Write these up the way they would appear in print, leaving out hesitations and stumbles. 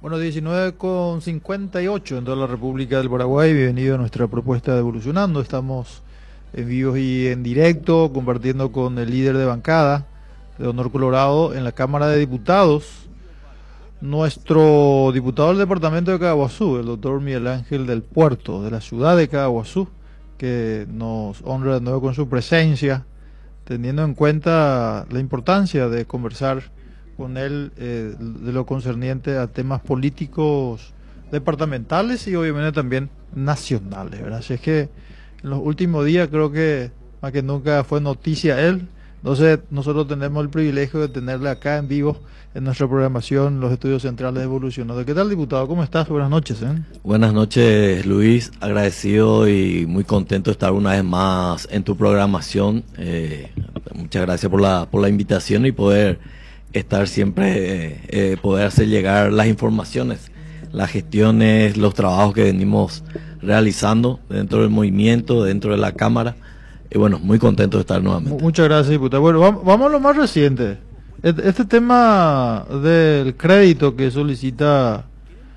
Bueno, 19:58 en toda la República del Paraguay. Bienvenido a nuestra propuesta de Evolucionando. Estamos en vivo y en directo compartiendo con el líder de bancada de Honor Colorado en la Cámara de Diputados, nuestro diputado del departamento de Caaguazú, el doctor Miguel Ángel del Puerto, de la ciudad de Caaguazú, que nos honra de nuevo con su presencia, teniendo en cuenta la importancia de conversar con él de lo concerniente a temas políticos departamentales y obviamente también nacionales, ¿verdad? Así es que en los últimos días creo que más que nunca fue noticia él. Entonces nosotros tenemos el privilegio de tenerle acá en vivo en nuestra programación, los estudios centrales de Evolucionando. ¿Qué tal, diputado? ¿Cómo estás? Buenas noches. Buenas noches, Luis. Agradecido y muy contento de estar una vez más en tu programación. Muchas gracias por la invitación y poder estar siempre, poder hacer llegar las informaciones, las gestiones, los trabajos que venimos realizando dentro del movimiento, dentro de la Cámara. Y bueno, muy contento de estar nuevamente. Muchas gracias, diputado. Bueno, vamos a lo más reciente. Este tema del crédito que solicita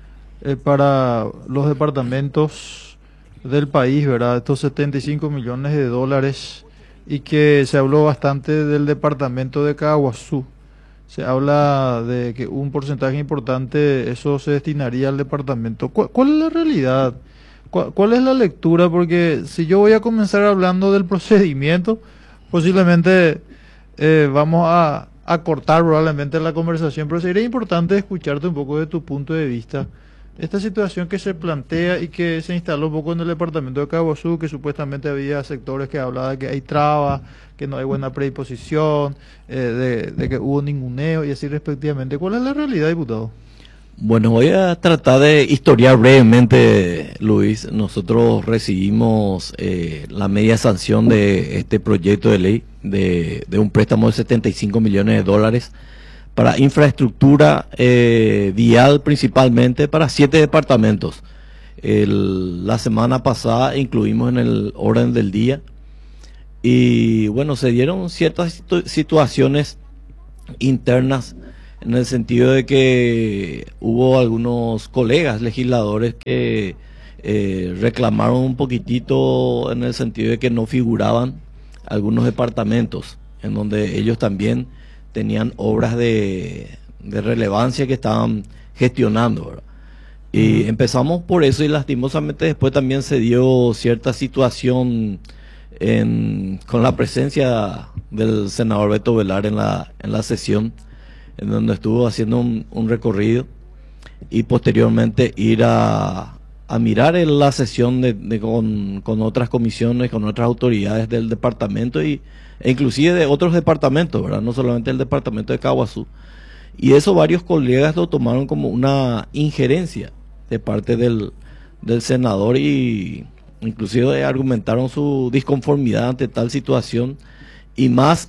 para los departamentos del país, ¿verdad? Estos 75 millones de dólares, y que se habló bastante del departamento de Caaguazú. Se habla de que un porcentaje importante eso se destinaría al departamento. ¿Cuál es la realidad? ¿Cuál es la lectura? Porque si yo voy a comenzar hablando del procedimiento, posiblemente vamos a cortar probablemente la conversación, pero sería importante escucharte un poco de tu punto de vista. Esta situación que se plantea y que se instaló un poco en el departamento de Caaguazú, que supuestamente había sectores que hablaban de que hay trabas, que no hay buena predisposición, de que hubo ninguneo y así respectivamente. ¿Cuál es la realidad, diputado? Bueno, voy a tratar de historiar brevemente, Luis. Nosotros recibimos la media sanción de este proyecto de ley de un préstamo de 75 millones de dólares para infraestructura vial, principalmente para 7 departamentos. La semana pasada incluimos en el orden del día y bueno, se dieron ciertas situaciones internas, en el sentido de que hubo algunos colegas legisladores que reclamaron un poquitito, en el sentido de que no figuraban algunos departamentos en donde ellos también tenían obras de relevancia que estaban gestionando, ¿verdad? Y empezamos por eso, y lastimosamente después también se dio cierta situación con la presencia del senador Beto Velar en la sesión, en donde estuvo haciendo un recorrido, y posteriormente ir a mirar en la sesión con otras comisiones, con otras autoridades del departamento e inclusive de otros departamentos, ¿verdad? No solamente el departamento de Caaguazú. Y eso varios colegas lo tomaron como una injerencia de parte del senador, y inclusive argumentaron su disconformidad ante tal situación, y más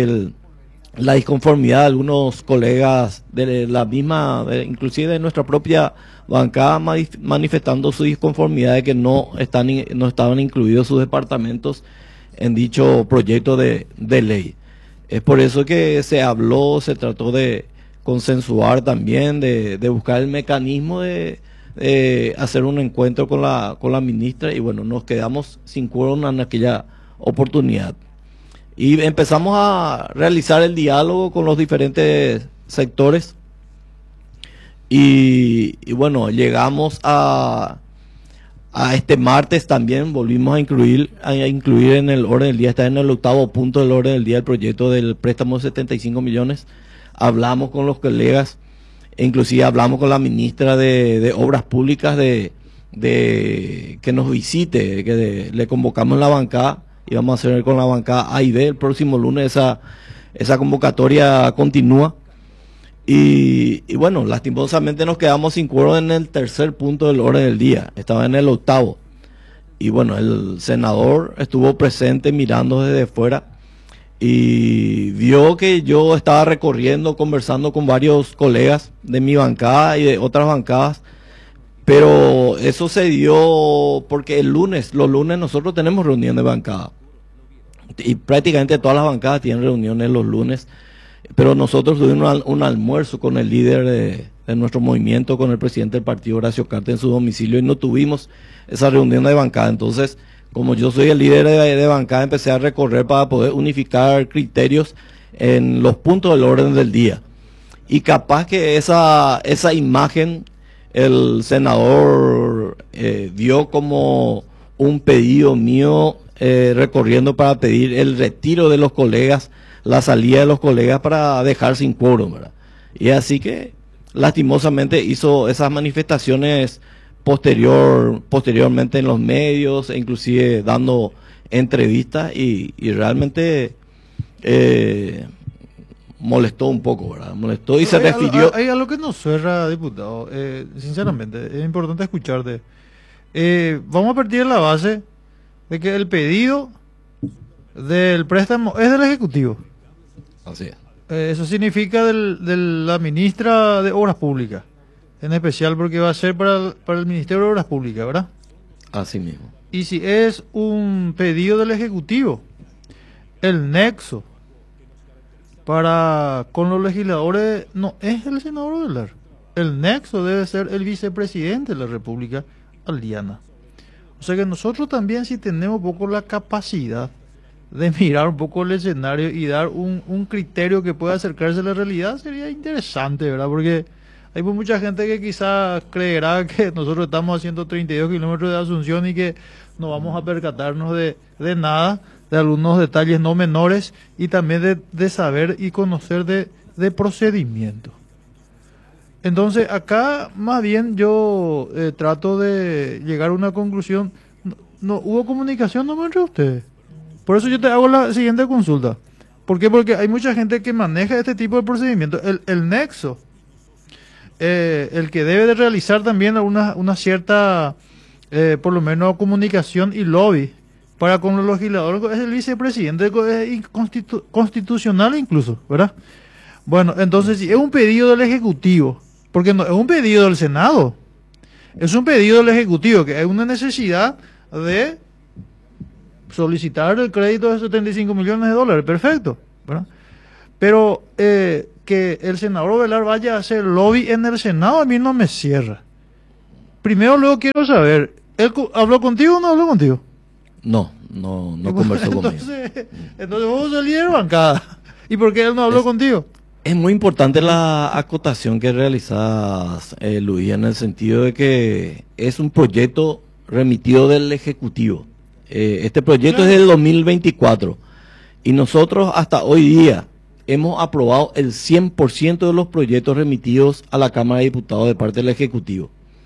la disconformidad de algunos colegas de la misma, inclusive de nuestra propia bancada, manifestando su disconformidad de que no estaban incluidos sus departamentos en dicho proyecto de ley. Es por eso que se trató de consensuar también, de buscar el mecanismo de hacer un encuentro con la ministra, y bueno, nos quedamos sin quórum en aquella oportunidad. Y empezamos a realizar el diálogo con los diferentes sectores y bueno, llegamos a este martes también, volvimos a incluir en el orden del día, está en el 8º punto del orden del día, el proyecto del préstamo de 75 millones. Hablamos con los colegas, e inclusive hablamos con la ministra de Obras Públicas de que nos visite, que le convocamos en la bancada. Y vamos a hacer con la bancada A y B el próximo lunes. Esa convocatoria continúa. Y bueno, lastimosamente nos quedamos sin quórum en el 3er punto del orden del día. Estaba en el 8º. Y bueno, el senador estuvo presente mirando desde fuera y vio que yo estaba recorriendo, conversando con varios colegas de mi bancada y de otras bancadas. Pero eso se dio porque los lunes nosotros tenemos reunión de bancada. Y prácticamente todas las bancadas tienen reuniones los lunes. pero nosotros tuvimos un almuerzo con el líder de nuestro movimiento, con el presidente del partido, Horacio Cartes, en su domicilio, y no tuvimos esa reunión de bancada. Entonces, como yo soy el líder de bancada, empecé a recorrer para poder unificar criterios en los puntos del orden del día. Y capaz que esa imagen el senador dio como un pedido mío recorriendo para pedir el retiro de los colegas, la salida de los colegas para dejar sin quórum, ¿verdad? Y así que lastimosamente hizo esas manifestaciones posteriormente en los medios, e inclusive dando entrevistas y realmente molestó un poco, ¿verdad? Molestó y se refirió... Hay algo que nos suena, diputado, sinceramente, es importante escucharte. Vamos a partir de la base de que el pedido del préstamo es del Ejecutivo. Así es. Eso significa de la ministra de Obras Públicas, en especial porque va a ser para el Ministerio de Obras Públicas, ¿verdad? Así mismo. Y si es un pedido del Ejecutivo, el nexo con los legisladores no es el senador Velar. El nexo debe ser el vicepresidente de la República, Aldiana. O sea que nosotros también, si tenemos un poco la capacidad de mirar un poco el escenario y dar un criterio que pueda acercarse a la realidad, sería interesante, ¿verdad? Porque hay mucha gente que quizás creerá que nosotros estamos a 132 kilómetros de Asunción y que no vamos a percatarnos de nada, de algunos detalles no menores, y también de saber y conocer de procedimiento. Entonces acá más bien yo trato de llegar a una conclusión. No hubo comunicación nomás entre ustedes. Por eso yo te hago la siguiente consulta. ¿Por qué? Porque hay mucha gente que maneja este tipo de procedimientos. El nexo, el que debe de realizar también una cierta, por lo menos, comunicación y lobby para con los legisladores, es el vicepresidente, es constitucional incluso, ¿verdad? Bueno, entonces si es un pedido del Ejecutivo, porque no es un pedido del Senado, es un pedido del Ejecutivo, que hay una necesidad de solicitar el crédito de 75 millones de dólares, perfecto, ¿verdad? Pero que el senador Velar vaya a hacer lobby en el Senado, a mí no me cierra. Primero, luego quiero saber, ¿él habló contigo o no habló contigo? No conversó conmigo. Entonces vos sos líder de bancada. ¿Y por qué él no habló contigo? Es muy importante la acotación que realizas, Luis, en el sentido de que es un proyecto remitido del Ejecutivo. Este proyecto es del 2024 y nosotros hasta hoy día hemos aprobado el 100% de los proyectos remitidos a la Cámara de Diputados de parte del Ejecutivo.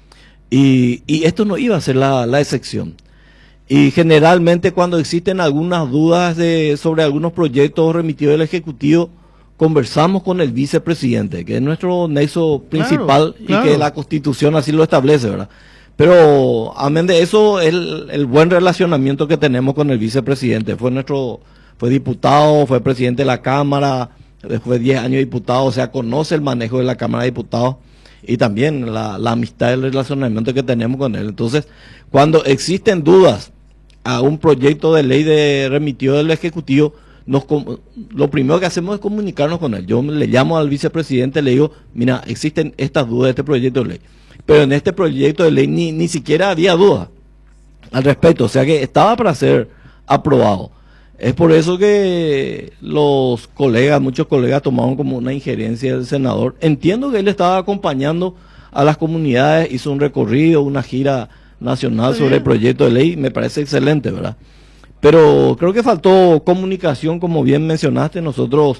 Y esto no iba a ser la excepción. Y generalmente cuando existen algunas dudas sobre algunos proyectos remitidos del Ejecutivo, conversamos con el vicepresidente, que es nuestro nexo principal, claro. Y que la Constitución así lo establece, ¿verdad? Pero amén de eso, el buen relacionamiento que tenemos con el vicepresidente. Fue diputado, fue presidente de la Cámara, después de 10 años diputado, o sea, conoce el manejo de la Cámara de Diputados y también la amistad y el relacionamiento que tenemos con él. Entonces, cuando existen dudas a un proyecto de ley remitido del Ejecutivo, lo primero que hacemos es comunicarnos con él. Yo le llamo al vicepresidente, le digo, mira, existen estas dudas de este proyecto de ley. Pero en este proyecto de ley ni siquiera había duda al respecto, o sea que estaba para ser aprobado. Es por eso que muchos colegas tomaron como una injerencia del senador. Entiendo que él estaba acompañando a las comunidades, hizo un recorrido, una gira nacional sobre el proyecto de ley, me parece excelente, ¿verdad? Pero creo que faltó comunicación, como bien mencionaste. Nosotros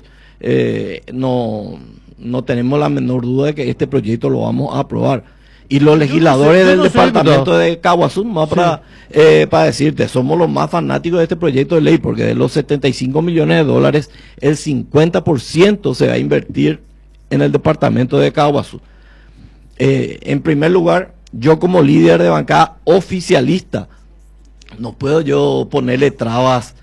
no tenemos la menor duda de que este proyecto lo vamos a aprobar. Y los legisladores del departamento de Caaguazú, más para decirte, somos los más fanáticos de este proyecto de ley, porque de los 75 millones de dólares, el 50% se va a invertir en el departamento de Caaguazú. En primer lugar, yo como líder de bancada oficialista, no puedo yo ponerle trabas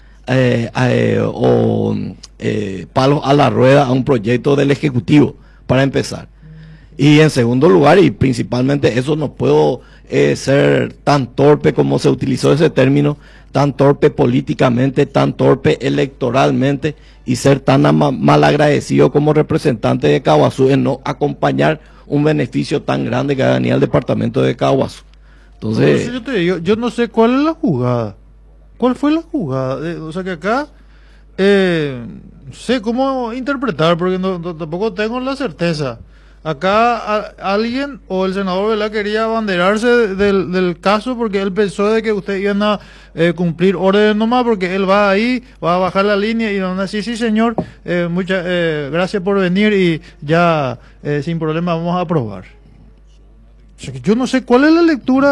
o palos a la rueda a un proyecto del Ejecutivo, para empezar. Y en segundo lugar, y principalmente eso, no puedo ser tan torpe como se utilizó ese término, tan torpe políticamente, tan torpe electoralmente y ser tan mal agradecido como representante de Caaguazú en no acompañar un beneficio tan grande que venía al departamento de Caaguazú. Entonces, yo te digo, yo no sé cuál es la jugada. ¿Cuál fue la jugada? O sea que acá no sé cómo interpretar porque tampoco tengo la certeza. Acá alguien o el senador, ¿verdad?, quería abanderarse del caso porque él pensó de que ustedes iban a cumplir órdenes nomás porque él va ahí, va a bajar la línea y van a decir, sí señor, muchas gracias por venir y ya sin problema vamos a aprobar. O sea que yo no sé cuál es la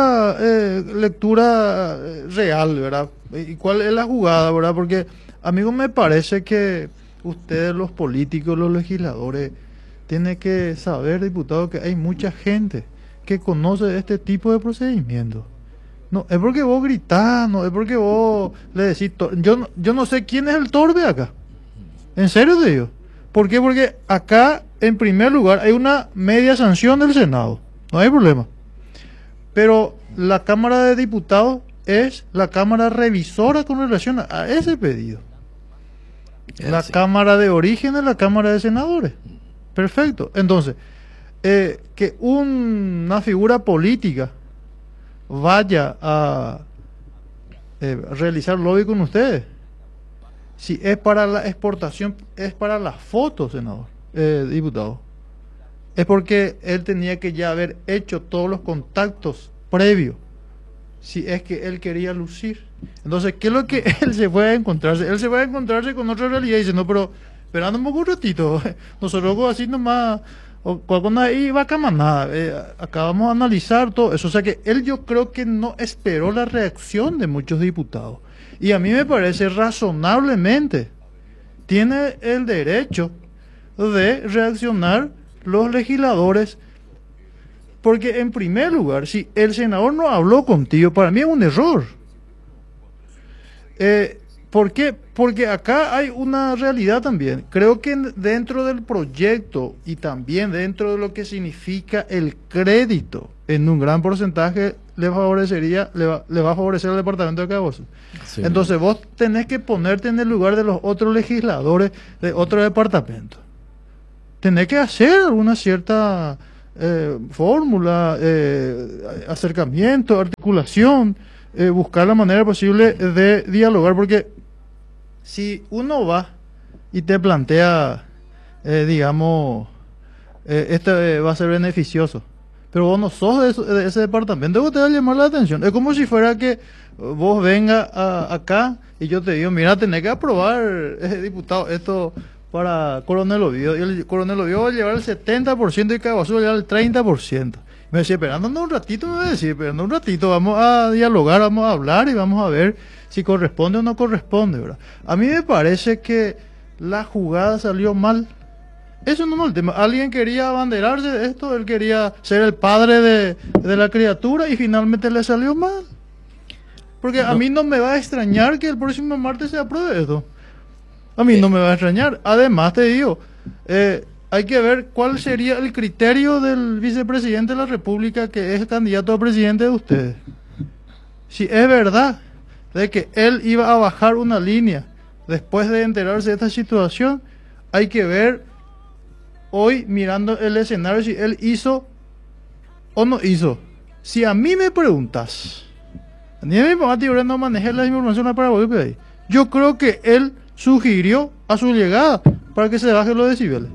lectura real, ¿verdad? Y cuál es la jugada, ¿verdad? Porque a mí me parece que ustedes, los políticos, los legisladores, tienen que saber, diputado, que hay mucha gente que conoce este tipo de procedimientos. No es porque vos gritás, no es porque vos le decís... Yo no sé quién es el torpe acá. En serio te digo. ¿Por qué? Porque acá, en primer lugar, hay una media sanción del Senado. No hay problema. Pero la Cámara de Diputados es la Cámara revisora con relación a ese pedido. La Cámara de origen es la Cámara de Senadores. Perfecto. Entonces, que una figura política vaya a realizar lobby con ustedes, si es para la exportación, es para las fotos, senador, diputado, es porque él tenía que ya haber hecho todos los contactos previos, si es que él quería lucir. Entonces, ¿qué es lo que él se fue a encontrarse? Él se va a encontrarse con otra realidad y dice, no, pero esperando un poco un ratito, nosotros así nomás, cuando ahí va a camanada, acá vamos a analizar todo eso. O sea que él, yo creo que no esperó la reacción de muchos diputados. Y a mí me parece razonablemente, tiene el derecho de reaccionar los legisladores, porque en primer lugar, si el senador no habló contigo, para mí es un error. ¿Por qué? Porque acá hay una realidad también. Creo que dentro del proyecto y también dentro de lo que significa el crédito, en un gran porcentaje le va a favorecer al departamento de Caaguazú. Sí. Entonces vos tenés que ponerte en el lugar de los otros legisladores de otro departamento. Tenés que hacer alguna cierta fórmula, acercamiento, articulación, buscar la manera posible de dialogar, porque si uno va y te plantea, digamos, esto va a ser beneficioso, pero vos no sos de ese departamento, vos te va a llamar la atención. Es como si fuera que vos vengas acá y yo te digo, mira, tenés que aprobar, diputado, esto para Coronel Oviedo, y el Coronel Oviedo va a llevar el 70% y Caaguazú va a llevar el 30%. Me decía, esperando un ratito, me decía, esperando un ratito, vamos a dialogar, vamos a hablar y vamos a ver si corresponde o no corresponde, ¿verdad? A mí me parece que la jugada salió mal. Eso no es el tema. Alguien quería abanderarse de esto, él quería ser el padre de la criatura y finalmente le salió mal. Porque a mí no me va a extrañar que el próximo martes se apruebe esto. A mí no me va a extrañar. Además te digo, hay que ver cuál sería el criterio del vicepresidente de la República, que es el candidato a presidente de ustedes. Si es verdad de que él iba a bajar una línea después de enterarse de esta situación, hay que ver hoy, mirando el escenario, si él hizo o no hizo. Si a mí me preguntas, ni a mi mamá no manejé la información para volver ahí, yo creo que él sugirió a su llegada para que se bajen los decibeles.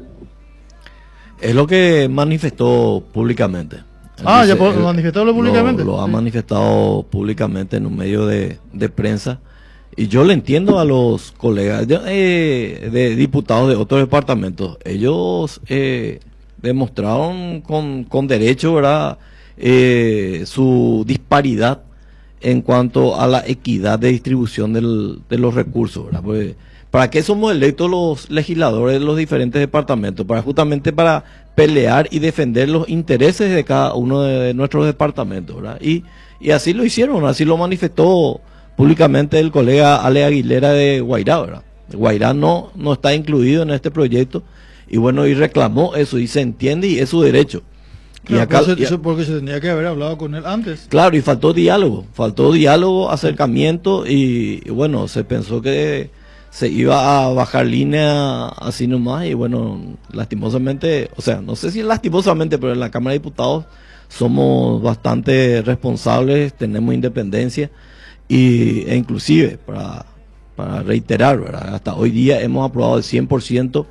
Es lo que manifestó públicamente. Ya manifestó públicamente. Lo ha manifestado públicamente en un medio de prensa. Y yo le entiendo a los colegas de diputados de otros departamentos. Ellos demostraron con derecho, ¿verdad?, su disparidad en cuanto a la equidad de distribución de los recursos, ¿verdad? Pues, ¿para qué somos electos los legisladores de los diferentes departamentos? Justamente para pelear y defender los intereses de cada uno de nuestros departamentos, ¿verdad? Y así lo hicieron, así lo manifestó públicamente el colega Ale Aguilera de Guairá, ¿verdad? Guairá no está incluido en este proyecto y bueno, y reclamó eso y se entiende y es su derecho. Claro, eso porque se tenía que haber hablado con él antes. Claro, y faltó diálogo, acercamiento, y bueno, se pensó que se iba a bajar línea así nomás, y bueno, lastimosamente, o sea, no sé si lastimosamente, pero en la Cámara de Diputados somos bastante responsables, tenemos independencia, e inclusive, para reiterar, ¿verdad? Hasta hoy día hemos aprobado el 100%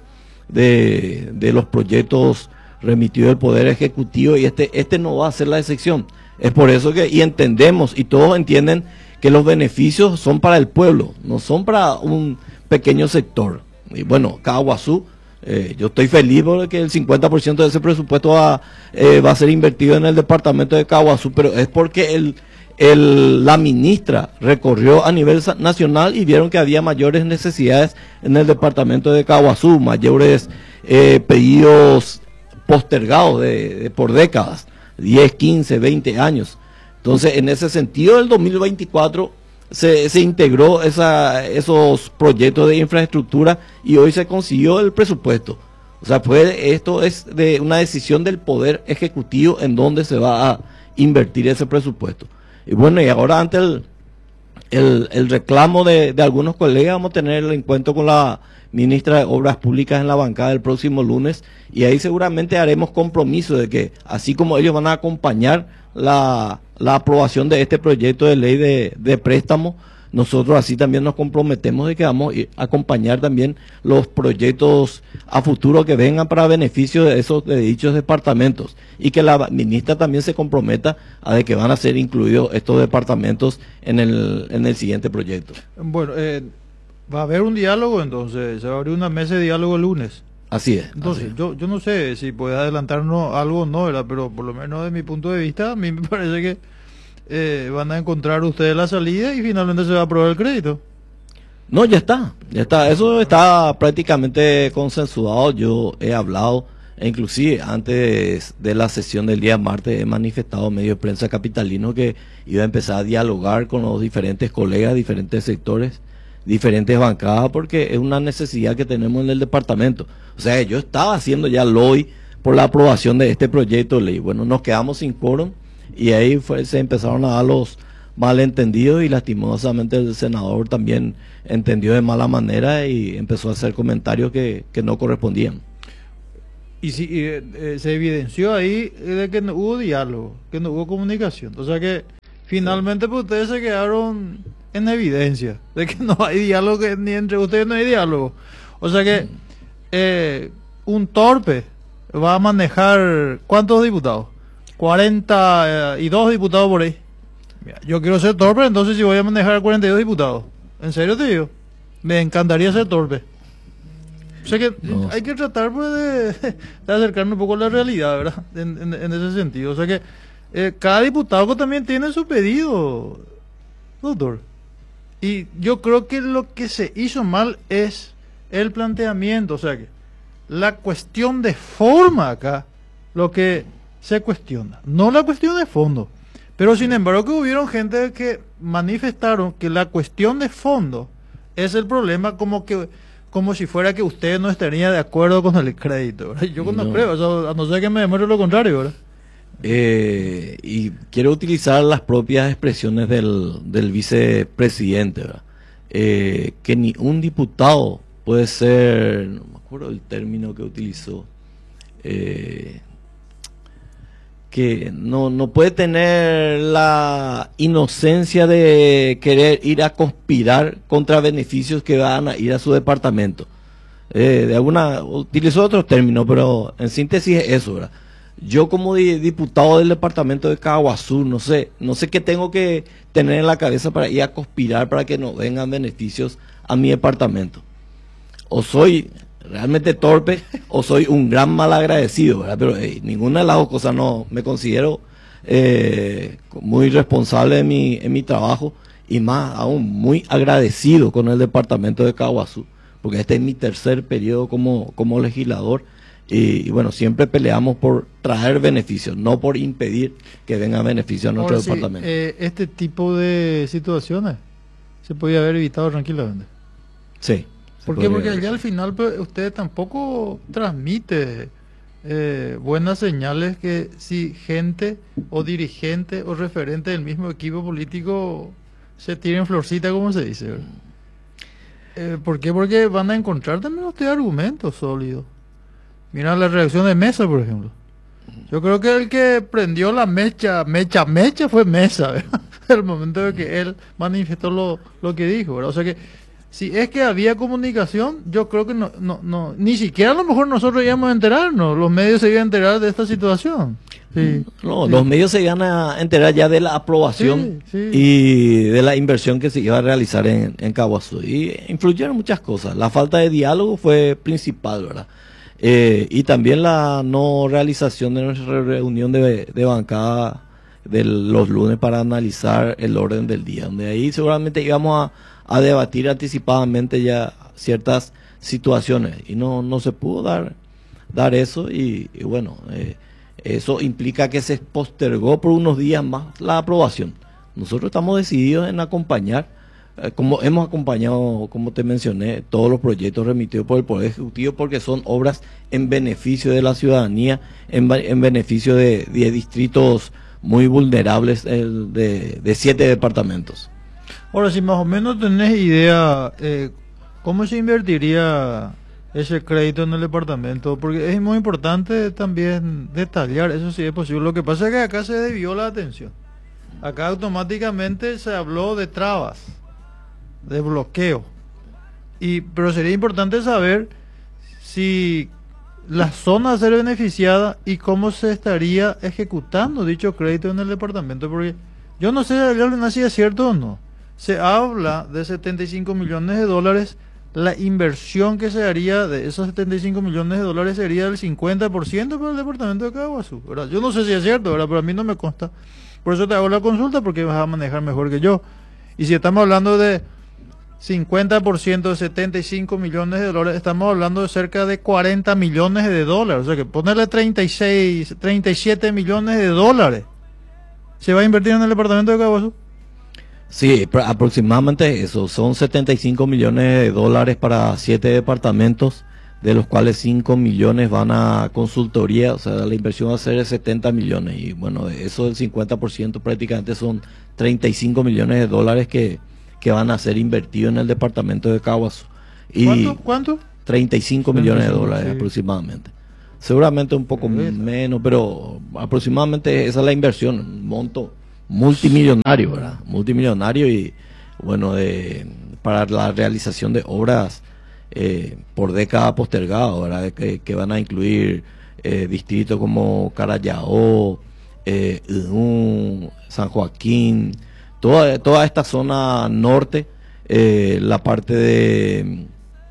de los proyectos remitidos del Poder Ejecutivo, y este no va a ser la excepción. Es por eso que, y entendemos, y todos entienden que los beneficios son para el pueblo, no son para un pequeño sector. Y bueno, Caguazú, yo estoy feliz porque el 50% de ese presupuesto va a ser invertido en el departamento de Caguazú, pero es porque la ministra recorrió a nivel nacional y vieron que había mayores necesidades en el departamento de Caguazú, mayores pedidos postergados por décadas, 10, 15, 20 años. Entonces, en ese sentido, el 2024 se integró esos proyectos de infraestructura, y hoy se consiguió el presupuesto. O sea, esto es de una decisión del Poder Ejecutivo en dónde se va a invertir ese presupuesto. Y bueno, y ahora ante el reclamo de algunos colegas, vamos a tener el encuentro con la ministra de Obras Públicas en la bancada el próximo lunes, y ahí seguramente haremos compromiso de que, así como ellos van a acompañar la aprobación de este proyecto de ley de préstamo, nosotros así también nos comprometemos de que vamos a acompañar también los proyectos a futuro que vengan para beneficio de dichos departamentos, y que la ministra también se comprometa a de que van a ser incluidos estos departamentos en el siguiente proyecto. Bueno, va a haber un diálogo, entonces se va a abrir una mesa de diálogo el lunes. Así es. Entonces, así es. Yo no sé si puede adelantarnos algo o no, ¿verdad? Pero por lo menos de mi punto de vista, a mí me parece que van a encontrar ustedes la salida y finalmente se va a aprobar el crédito. No, ya está, eso está prácticamente consensuado. Yo he hablado, e inclusive antes de la sesión del día martes he manifestado a medio de prensa capitalino que iba a empezar a dialogar con los diferentes colegas, diferentes sectores, diferentes bancadas, porque es una necesidad que tenemos en el departamento. O sea, yo estaba haciendo ya lobby por la aprobación de este proyecto de ley. Bueno, nos quedamos sin quórum, y ahí se empezaron a dar los malentendidos, y lastimosamente el senador también entendió de mala manera y empezó a hacer comentarios que no correspondían. Y si se evidenció ahí de que no hubo diálogo, que no hubo comunicación. O sea que finalmente pues ustedes se quedaron en evidencia de que no hay diálogo, que ni entre ustedes no hay diálogo. O sea que un torpe va a manejar ¿cuántos diputados? 42 diputados por ahí. Mira, yo quiero ser torpe, entonces si voy a manejar 42 diputados, en serio te digo, me encantaría ser torpe. O sea que no. Hay que tratar pues, de acercarnos un poco a la realidad, ¿verdad? En ese sentido. O sea que cada diputado también tiene su pedido, doctor. Y yo creo que lo que se hizo mal es el planteamiento. O sea que la cuestión de forma acá, lo que se cuestiona, no la cuestión de fondo. Pero sin embargo que hubieron gente que manifestaron que la cuestión de fondo es el problema, como si fuera que usted no estaría de acuerdo con el crédito, ¿verdad? Yo no creo, a no ser que me demuestre lo contrario, ¿verdad? Y quiero utilizar las propias expresiones del vicepresidente, ¿verdad? Que ni un diputado puede ser, no me acuerdo el término que utilizó, que no puede tener la inocencia de querer ir a conspirar contra beneficios que van a ir a su departamento. Utilizó otros términos, pero en síntesis es eso, ¿verdad? Yo como diputado del departamento de Caguazú, no sé qué tengo que tener en la cabeza para ir a conspirar para que no vengan beneficios a mi departamento. O soy realmente torpe o soy un gran malagradecido, ¿verdad? Pero ninguna de las dos cosas. No me considero muy responsable en mi trabajo, y más aún muy agradecido con el departamento de Caguazú, porque este es mi tercer periodo como legislador, y bueno, siempre peleamos por traer beneficios, no por impedir que venga beneficio a nuestro departamento. Este tipo de situaciones se podía haber evitado tranquilamente. Sí. ¿Por qué? Porque allá al final pues, usted tampoco transmite buenas señales que si gente o dirigente o referente del mismo equipo político se tiren florcita, como se dice, ¿verdad? ¿Por qué? Porque van a encontrar también ustedes argumentos sólidos. Mira la reacción de Mesa, por ejemplo. Yo creo que el que prendió la mecha fue Mesa, ¿verdad? El momento de que él manifestó lo que dijo, ¿verdad? O sea que si es que había comunicación, yo creo que no, ni siquiera a lo mejor nosotros íbamos a enterarnos, los medios se iban a enterar de esta situación. Sí, No, sí. los medios se iban a enterar ya de la aprobación Sí, sí. y de la inversión que se iba a realizar en Caaguazú. Y influyeron muchas cosas. La falta de diálogo fue principal, ¿verdad? Y también la no realización de nuestra reunión de bancada de los lunes para analizar el orden del día, donde ahí seguramente íbamos a debatir anticipadamente ya ciertas situaciones y no se pudo dar eso y bueno, eso implica que se postergó por unos días más la aprobación. Nosotros estamos decididos en acompañar, como hemos acompañado, como te mencioné, todos los proyectos remitidos por el Poder Ejecutivo, porque son obras en beneficio de la ciudadanía, en beneficio de distritos muy vulnerables de 7 departamentos. Ahora, si más o menos tenés idea, ¿cómo se invertiría ese crédito en el departamento? Porque es muy importante también detallar eso si es posible. Lo que pasa es que acá se desvió la atención. Acá automáticamente se habló de trabas, de bloqueo. Pero sería importante saber si la zona a ser beneficiada y cómo se estaría ejecutando dicho crédito en el departamento. Porque yo no sé si es cierto o no. Se habla de 75 millones de dólares. La inversión que se haría de esos 75 millones de dólares sería del 50% para el departamento de Caaguazú, ¿verdad? Yo no sé si es cierto, ¿verdad? Pero a mí no me consta. Por eso te hago la consulta, porque vas a manejar mejor que yo. Y si estamos hablando de 50% de 75 millones de dólares, estamos hablando de cerca de 40 millones de dólares. O sea que ponerle 37 millones de dólares. ¿Se va a invertir en el departamento de Caaguazú? Sí, aproximadamente eso, son 75 millones de dólares para 7 departamentos, de los cuales 5 millones van a consultoría, o sea, la inversión va a ser de 70 millones, y bueno, de eso del 50% prácticamente son 35 millones de dólares que van a ser invertidos en el departamento de Caaguazú. Y ¿Cuánto? 35 millones de dólares sí. Aproximadamente. Seguramente un poco menos, pero aproximadamente esa es la inversión, un monto multimillonario, ¿verdad? Multimillonario y bueno, para la realización de obras por década postergada, ¿verdad? Que van a incluir distritos como Carayao, San Joaquín, toda esta zona norte, la parte de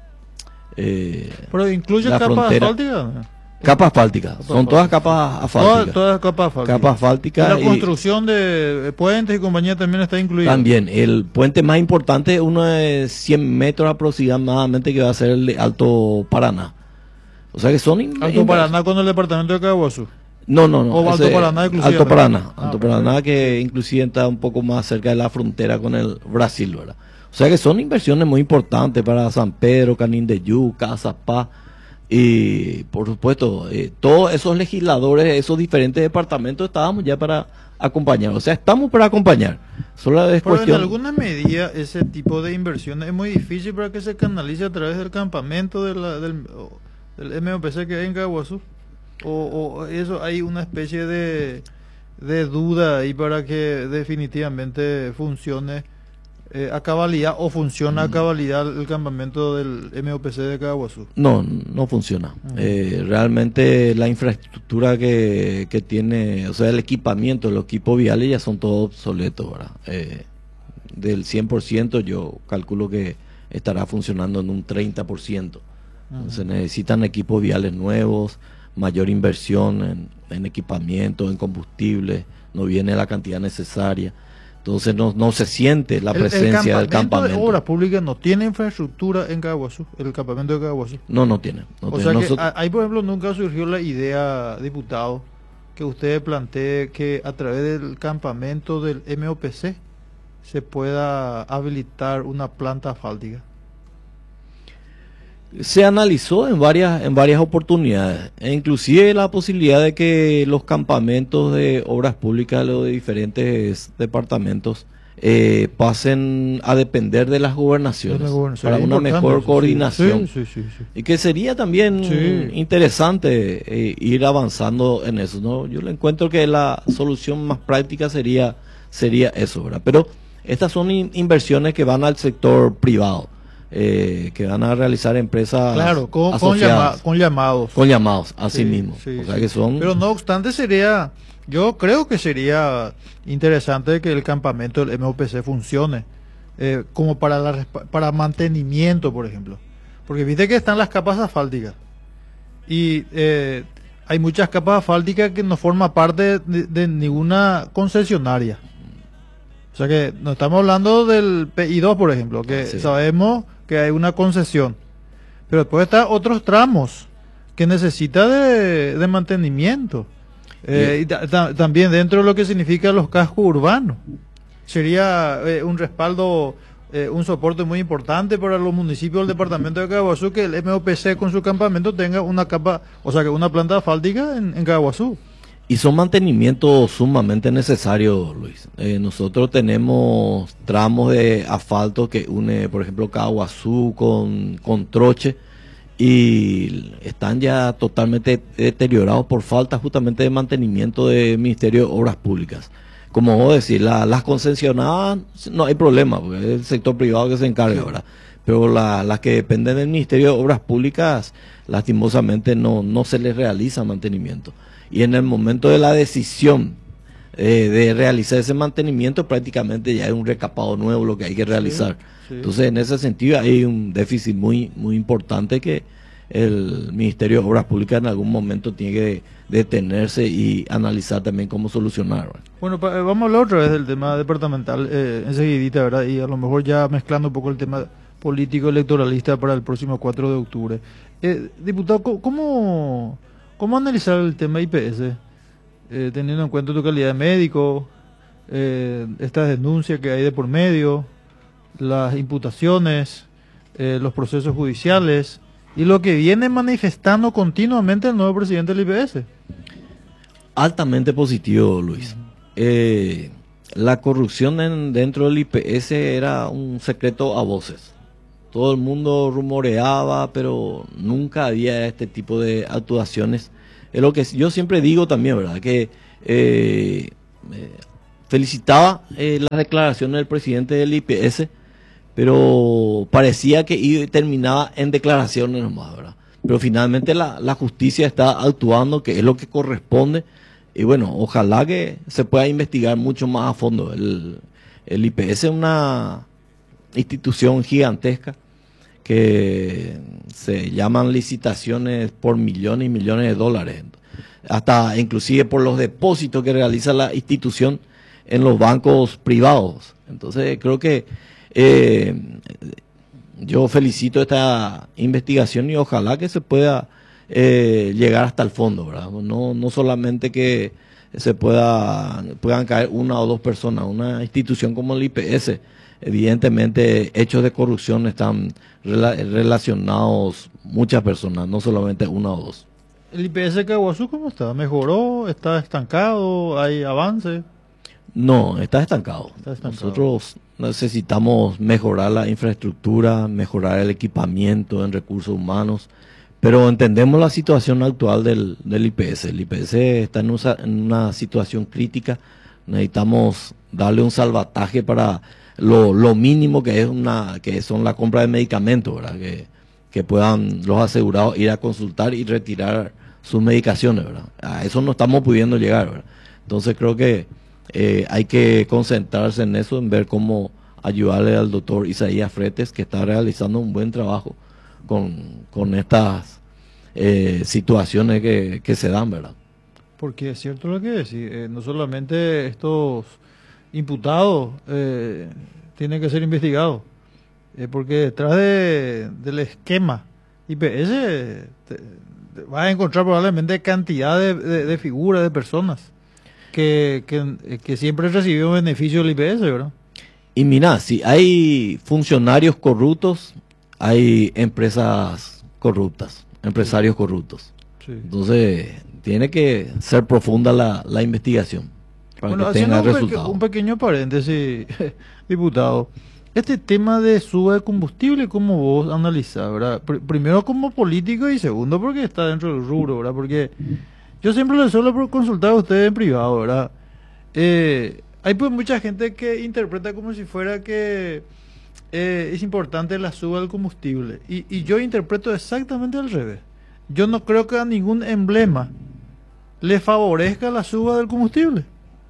pero incluye la capas frontera. asfálticas. Capas asfálticas, son todas capas asfálticas. Todas capas asfálticas. Capas asfálticas. La construcción de puentes y compañía también está incluida. También, el puente más importante, uno de 100 metros aproximadamente, que va a ser el de Alto Paraná. O sea que son... Alto Paraná con el departamento de Caaguazú. No. O Alto Paraná inclusive. Alto Paraná. Alto Paraná, que inclusive está un poco más cerca de la frontera con el Brasil, ¿verdad? O sea que son inversiones muy importantes para San Pedro, Canindeyú, Cazapá. Y por supuesto, todos esos legisladores, esos diferentes departamentos, estábamos ya para acompañar. O sea, estamos para acompañar. Solo es pero cuestión... en alguna medida ese tipo de inversiones es muy difícil para que se canalice a través del campamento del MOPC que hay en Caaguazú. O eso hay una especie de duda ahí para que definitivamente funcione a cabalidad o funciona a cabalidad el campamento del MOPC de Caaguazú. No funciona. Realmente la infraestructura que tiene, o sea, el equipamiento, los equipos viales ya son todos obsoletos, ¿verdad? Del 100% yo calculo que estará funcionando en un 30%. Entonces necesitan equipos viales nuevos, mayor inversión en equipamiento, en combustible, no viene la cantidad necesaria. Entonces no se siente la presencia del campamento. El de Obras Públicas no tiene infraestructura en Caaguazú, el campamento de Caaguazú. No tiene. O sea que ahí, por ejemplo, nunca surgió la idea, diputado, que usted plantee que a través del campamento del MOPC se pueda habilitar una planta asfáltica. Se analizó en varias oportunidades, e inclusive la posibilidad de que los campamentos de obras públicas de los diferentes departamentos pasen a depender de las gobernaciones para una mejor coordinación. Y que sería también interesante ir avanzando en eso, ¿no? Yo le encuentro que la solución más práctica sería eso, ¿verdad? Pero estas son inversiones que van al sector privado. Que van a realizar empresas, claro, con llamados. Con llamados, así mismo. O sea que son... Pero no obstante yo creo que sería interesante que el campamento del MOPC funcione como para mantenimiento, por ejemplo. Porque viste que están las capas asfálticas. Y hay muchas capas asfálticas que no forman parte de ninguna concesionaria. O sea que no estamos hablando del PI2, por ejemplo, que sabemos que hay una concesión. Pero después están otros tramos que necesita de mantenimiento. Y también dentro de lo que significa los cascos urbanos. Sería un respaldo, un soporte muy importante para los municipios del departamento de Caguazú, que el MOPC con su campamento tenga una capa, o sea que una planta asfáltica en Caguazú. Y son mantenimientos sumamente necesarios, Luis. Nosotros tenemos tramos de asfalto que une, por ejemplo, Caguazú con Troche, y están ya totalmente deteriorados por falta justamente de mantenimiento del Ministerio de Obras Públicas. Como vos decís, las concesionadas no hay problema, porque es el sector privado que se encarga, ¿verdad? Pero las que dependen del Ministerio de Obras Públicas, lastimosamente no se les realiza mantenimiento. Y en el momento de la decisión de realizar ese mantenimiento, prácticamente ya es un recapado nuevo lo que hay que realizar. Entonces, en ese sentido, hay un déficit muy importante que el Ministerio de Obras Públicas en algún momento tiene que detenerse y analizar también cómo solucionar, ¿verdad? Bueno, vamos a hablar otra vez del tema departamental enseguidita, ¿verdad? Y a lo mejor ya mezclando un poco el tema político electoralista para el próximo 4 de octubre. Diputado, ¿cómo analizar el tema IPS? Teniendo en cuenta tu calidad de médico, estas denuncias que hay de por medio, las imputaciones, los procesos judiciales y lo que viene manifestando continuamente el nuevo presidente del IPS. Altamente positivo, Luis. La corrupción dentro del IPS era un secreto a voces. Todo el mundo rumoreaba, pero nunca había este tipo de actuaciones. Es lo que yo siempre digo también, ¿verdad? Que felicitaba las declaraciones del presidente del IPS, pero parecía que terminaba en declaraciones nomás, ¿verdad? Pero finalmente la justicia está actuando, que es lo que corresponde, y bueno, ojalá que se pueda investigar mucho más a fondo. El IPS es una institución gigantesca que se llaman licitaciones por millones y millones de dólares, hasta inclusive por los depósitos que realiza la institución en los bancos privados. Entonces creo que yo felicito esta investigación y ojalá que se pueda llegar hasta el fondo, ¿verdad? No solamente que puedan caer una o dos personas. Una institución como el IPS, evidentemente hechos de corrupción están relacionados muchas personas, no solamente una o dos. ¿El IPS de Caguazú cómo está? ¿Mejoró? ¿Está estancado? ¿Hay avance? No, está estancado. Nosotros necesitamos mejorar la infraestructura, mejorar el equipamiento en recursos humanos, pero entendemos la situación actual del IPS. El IPS está en una situación crítica. Necesitamos darle un salvataje para lo mínimo que son la compra de medicamentos, ¿verdad? Que puedan los asegurados ir a consultar y retirar sus medicaciones, ¿verdad? A eso no estamos pudiendo llegar, ¿verdad? Entonces creo que hay que concentrarse en eso, en ver cómo ayudarle al doctor Isaías Fretes, que está realizando un buen trabajo con estas situaciones que se dan, ¿verdad? Porque es cierto lo que decís, no solamente estos imputados tienen que ser investigados, porque detrás del esquema IPS vas a encontrar probablemente cantidad de figuras, de personas que siempre recibió beneficio del IPS, ¿verdad? Y mira, si hay funcionarios corruptos, hay empresas corruptas, empresarios corruptos. Sí. Entonces, tiene que ser profunda la investigación para Bueno, que tenga haciendo resultados. un pequeño paréntesis, diputado, este tema de suba de combustible, ¿cómo vos analizás, verdad? Primero como político y segundo porque está dentro del rubro, ¿verdad? Porque yo siempre le suelo consultar a ustedes en privado, ¿verdad? Hay pues mucha gente que interpreta como si fuera que es importante la suba del combustible y yo interpreto exactamente al revés. Yo no creo que a ningún emblema le favorezca la suba del combustible.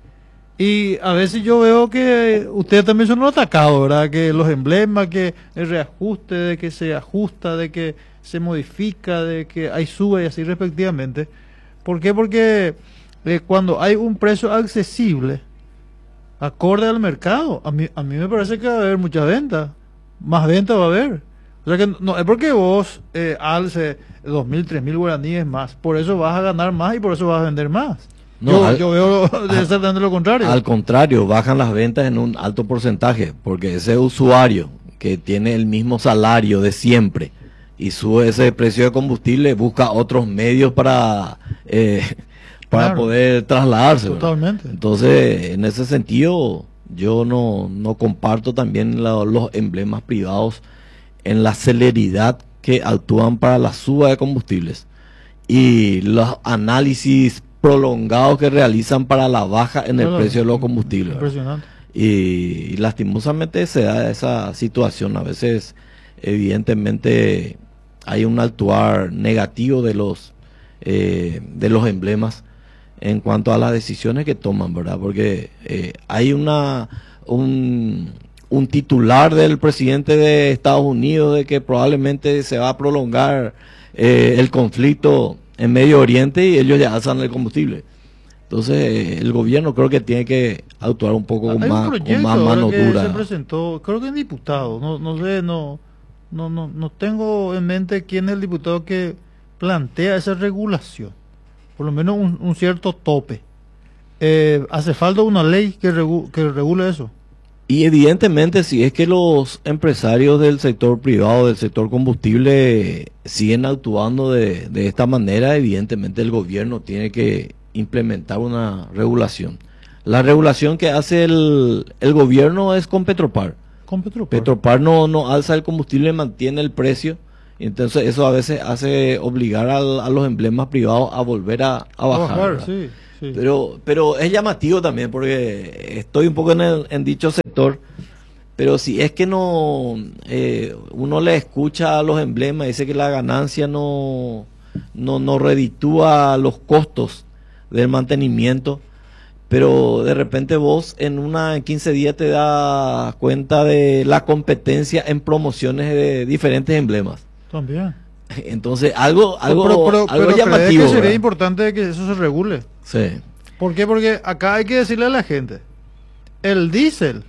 Y a veces yo veo que ustedes también son los atacados, ¿verdad? Que los emblemas, que el reajuste, de que se ajusta, de que se modifica, de que hay sube y así respectivamente. ¿Por qué? Porque cuando hay un precio accesible, acorde al mercado, a mí me parece que va a haber mucha venta, más venta va a haber. O sea que no es porque vos alce 2.000, 3.000 guaraníes más, por eso vas a ganar más y por eso vas a vender más. No, yo veo exactamente lo contrario. Al contrario, bajan las ventas en un alto porcentaje, porque ese usuario que tiene el mismo salario de siempre y sube ese precio de combustible, busca otros medios para Claro. poder trasladarse, ¿verdad? Totalmente. Entonces, en ese sentido, yo no comparto también los emblemas privados en la celeridad que actúan para la suba de combustibles y los análisis prolongados que realizan para la baja en el Claro, precio de los combustibles, ¿verdad? impresionante. Y lastimosamente se da esa situación. A veces, evidentemente, hay un actuar negativo de los emblemas en cuanto a las decisiones que toman, ¿verdad? Porque hay un titular del presidente de Estados Unidos de que probablemente se va a prolongar el conflicto en Medio Oriente y ellos ya alzan el combustible. Entonces, el gobierno creo que tiene que actuar un poco Hay un con proyecto más ahora mano que dura. se presentó, creo que en diputado, no sé, no tengo en mente quién es el diputado que plantea esa regulación, por lo menos un cierto tope. Hace falta una ley que regule eso. Y evidentemente, si es que los empresarios del sector privado, del sector combustible, siguen actuando de esta manera, evidentemente el gobierno tiene que implementar una regulación. La regulación que hace el gobierno es con Petropar. Con Petropar. Petropar no alza el combustible, mantiene el precio. Y entonces eso a veces hace obligar a los emblemas privados a volver a bajar. ¿Verdad? Sí, sí. Pero es llamativo también porque estoy un poco en dicho sector, pero si es que uno le escucha a los emblemas, dice que la ganancia no reditúa los costos del mantenimiento, pero de repente vos en 15 días te das cuenta de la competencia en promociones de diferentes emblemas. También. Entonces algo pero llamativo, ¿crees que sería ¿verdad? importante que eso se regule? Sí. ¿Por qué? Porque acá hay que decirle a la gente, el diésel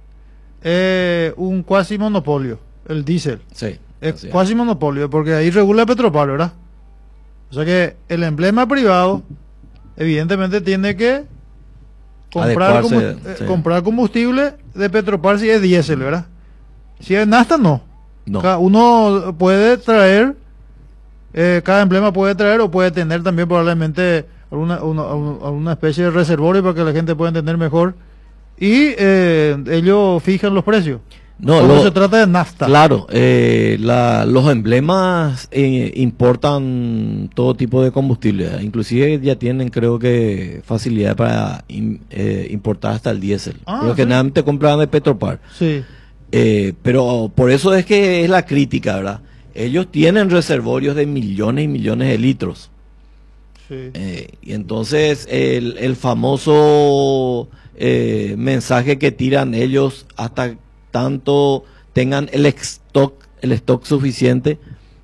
es un cuasi monopolio, el diésel Sí, es así es. cuasi monopolio, porque ahí regula Petropar, ¿verdad? O sea que el emblema privado evidentemente tiene que comprar, Adecuarse, sí. comprar combustible de Petropar si es diésel, ¿verdad? Si es nafta, no. No. Cada uno puede traer, cada emblema puede traer o puede tener también probablemente alguna especie de reservorio para que la gente pueda entender mejor. Y ellos fijan los precios. No, se trata de nafta. Claro, los emblemas importan todo tipo de combustible, inclusive ya tienen creo que facilidad para importar hasta el diésel, pero sí. generalmente compran de Petropar. Sí. Pero por eso es que es la crítica, ¿verdad? Ellos tienen reservorios de millones y millones de litros. Sí. Y entonces el famoso mensaje que tiran ellos hasta tanto tengan el stock suficiente,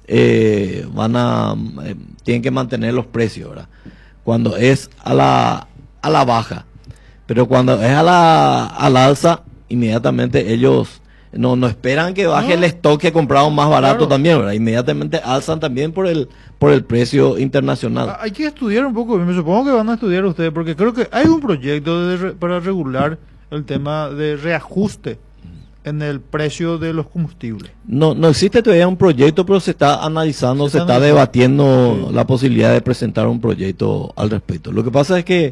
tienen que mantener los precios, ¿verdad? Cuando es a la baja, pero cuando es al alza, inmediatamente ellos no esperan que baje el stock que compraron más barato, Claro. también, ¿verdad? Inmediatamente alzan también por el precio internacional. Hay que estudiar un poco, me supongo que van a estudiar ustedes, porque creo que hay un proyecto para regular el tema de reajuste en el precio de los combustibles. No existe todavía un proyecto, pero se está analizando, se está debatiendo sí, la posibilidad de presentar un proyecto al respecto. Lo que pasa es que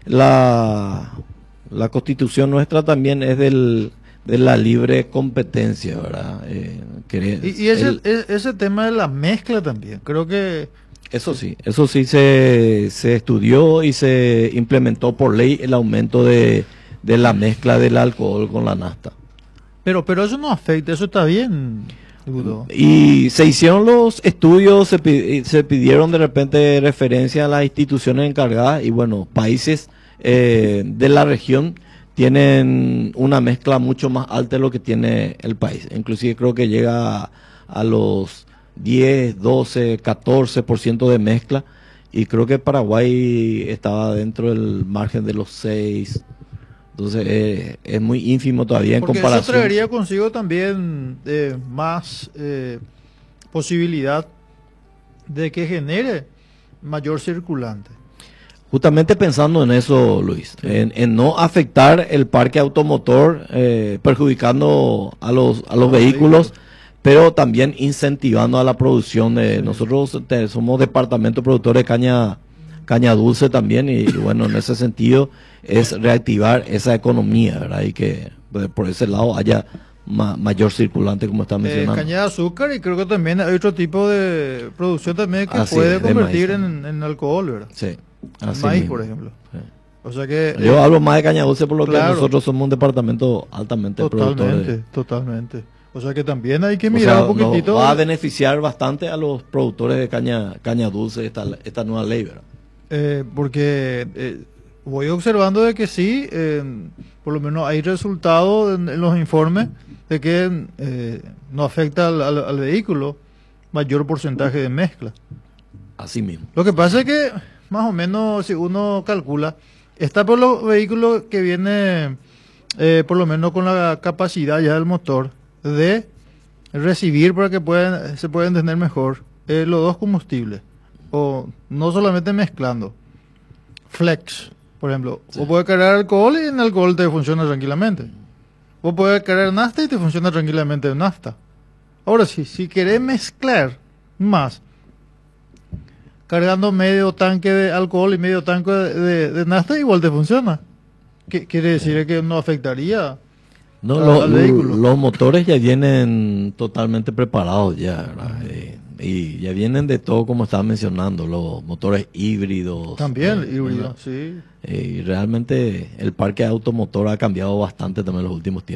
la constitución nuestra también es de la libre competencia, ¿verdad? Y ese tema de la mezcla también, creo que... Eso sí se estudió y se implementó por ley el aumento de la mezcla del alcohol con la nafta. Pero eso no afecta, eso está bien, Gudo. Y se hicieron los estudios, se pidieron de repente referencia a las instituciones encargadas y bueno, países de la región tienen una mezcla mucho más alta de lo que tiene el país. Inclusive creo que llega a los 10, 12, 14% de mezcla y creo que Paraguay estaba dentro del margen de los 6. Entonces es muy ínfimo todavía en porque comparación. Eso traería consigo también más posibilidad de que genere mayor circulante. Justamente pensando en eso, Luis, Sí. en no afectar el parque automotor, perjudicando a los vehículos, pero también incentivando a la producción. Sí. Nosotros somos departamento productor de caña dulce también y bueno, en ese sentido es reactivar esa economía, ¿verdad? Y que por ese lado haya mayor circulante, como está mencionando. Caña de azúcar y creo que también hay otro tipo de producción también que Así puede es, de convertir maíz, en alcohol, ¿verdad? Sí, así Maíz, mismo. por ejemplo. Sí. O sea que... Yo hablo más de caña dulce por lo claro. que nosotros somos un departamento altamente productor. Totalmente. O sea que también hay que mirar un poquitito. Nos va a beneficiar bastante a los productores de caña dulce esta nueva ley, ¿verdad? Porque voy observando de que sí, por lo menos hay resultados en los informes de que no afecta al vehículo mayor porcentaje de mezcla. Así mismo. Lo que pasa es que más o menos si uno calcula, está por los vehículos que viene por lo menos con la capacidad ya del motor de recibir para que se puedan entender mejor los dos combustibles. O no solamente mezclando. Flex, por ejemplo. Sí. O puede cargar alcohol y en alcohol te funciona tranquilamente. O puede cargar nafta y te funciona tranquilamente en nafta. Ahora, si querés mezclar más, cargando medio tanque de alcohol y medio tanque de nafta, igual te funciona. ¿Qué quiere decir? Que no afectaría al vehículo. Los motores ya vienen totalmente preparados ya, ¿verdad? Y ya vienen de todo como estaba mencionando, los motores híbridos. También híbridos, sí. Y realmente el parque automotor ha cambiado bastante también en los últimos tiempos.